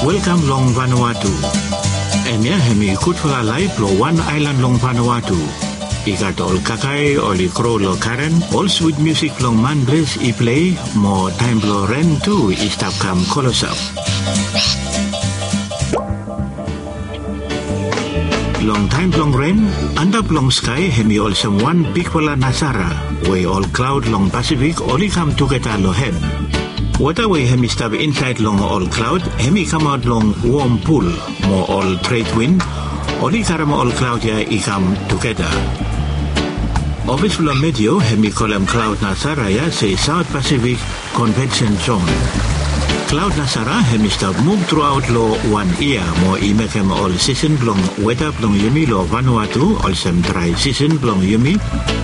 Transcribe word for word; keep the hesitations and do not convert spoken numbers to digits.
Welcome long Vanuatu. Enya hemi kutwala live lo one island long Vanuatu. Ikat ol kakai oli crow lo Karen, all sweet music long mandres I play, more time lo ren too istap kam kolosap. Long time long rain, andap long sky hemi all some one big wala Nasara, way all cloud long Pacific only come together lo hem. Water way hemi stab inside long all cloud, hemi come out long warm pool, more all trade wind, only karam all cloud ya I come together. Office lo medio hemi kolam cloud Nasara ya say South Pacific Convention Zone. Cloud Nasara hemi stab move throughout lo one year, more I make him all season long weather long yumi lo Vanuatu, all some dry season long yumi.